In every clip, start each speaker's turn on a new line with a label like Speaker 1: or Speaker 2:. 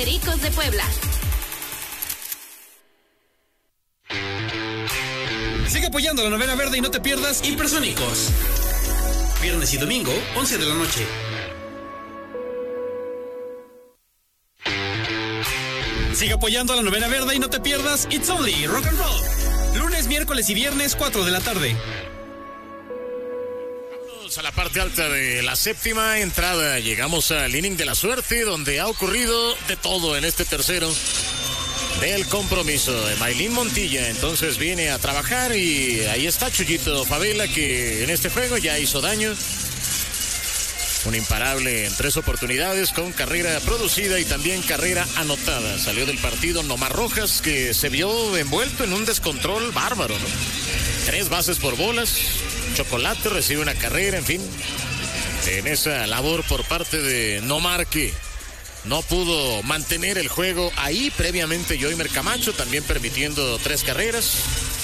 Speaker 1: Pericos de Puebla.
Speaker 2: Sigue apoyando la novena verde y no te pierdas Hipersónicos. Viernes y domingo, 11 de la noche. Sigue apoyando a la novena verde y no te pierdas It's Only Rock and Roll. Lunes, miércoles y viernes, 4 de la tarde.
Speaker 3: Vamos a la parte alta de la séptima entrada. Llegamos al inning de la suerte, donde ha ocurrido de todo en este tercero del compromiso. Maylin Montilla entonces viene a trabajar y ahí está Chuyito Favela, que en este juego ya hizo daño. Un imparable en 3 oportunidades con carrera producida y también carrera anotada. Salió del partido Nomar Rojas, que se vio envuelto en un descontrol bárbaro, ¿no? 3 bases por bolas. Chocolate recibe una carrera, en fin. En esa labor por parte de Nomar, que no pudo mantener el juego ahí. Previamente Yoimer Camacho también permitiendo 3 carreras.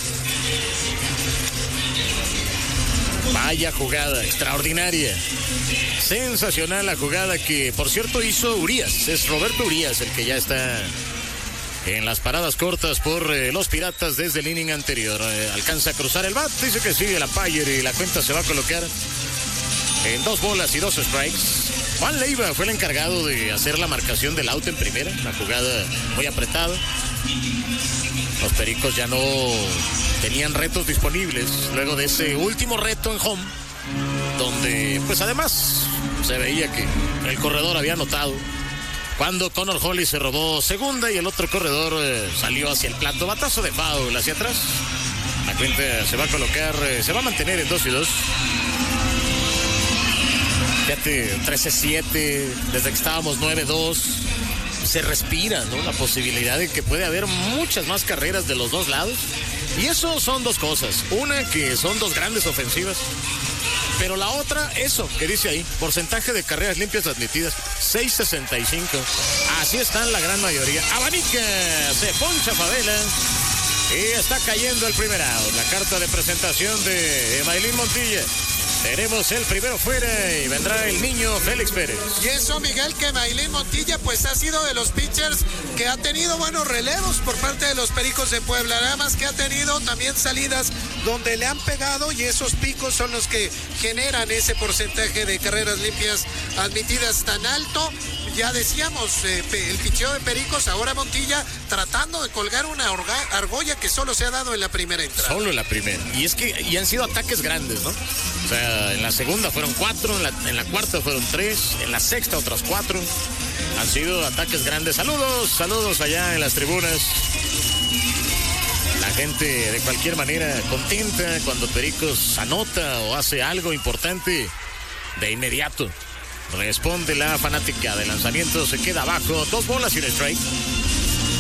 Speaker 3: Vaya jugada extraordinaria. Sensacional la jugada que, por cierto, hizo Urias. Es Roberto Urias el que ya está en las paradas cortas por los Piratas desde el inning anterior. Alcanza a cruzar el bat, dice que sigue la Payer y la cuenta se va a colocar en 2 bolas y 2 strikes. Juan Leiva fue el encargado de hacer la marcación del out en primera. Una jugada muy apretada. Los Pericos ya no tenían retos disponibles luego de ese último reto en home, donde pues además se veía que el corredor había anotado cuando Connor Holly se robó segunda y el otro corredor salió hacia el plato. Batazo de foul hacia atrás. La cuenta se va a colocar, se va a mantener en 2-2. Fíjate, 13-7, desde que estábamos 9-2. Se respira, ¿no?, la posibilidad de que puede haber muchas más carreras de los dos lados. Y eso son 2 cosas. Una, que son 2 grandes ofensivas. Pero la otra, eso que dice ahí, porcentaje de carreras limpias admitidas, 6.65. Así están la gran mayoría. Abanica, se poncha Favela y está cayendo el primer out. La carta de presentación de Maylin Montilla. Tenemos el primero fuera y vendrá el niño Félix Pérez.
Speaker 4: Y eso, Miguel, que Maylin Montilla pues ha sido de los pitchers que ha tenido buenos relevos por parte de los Pericos de Puebla. Nada más que ha tenido también salidas donde le han pegado y esos picos son los que generan ese porcentaje de carreras limpias admitidas tan alto. Ya decíamos, el picheo de Pericos, ahora Montilla tratando de colgar una argolla que solo se ha dado en la primera entrada.
Speaker 3: Solo en la primera. Y es que y han sido ataques grandes, ¿no? O sea, en la segunda fueron 4, en la cuarta fueron 3, en la sexta otras 4. Han sido ataques grandes. Saludos allá en las tribunas. La gente de cualquier manera contenta cuando Pericos anota o hace algo importante de inmediato. Responde la fanática de lanzamiento, se queda abajo, 2 bolas y un strike.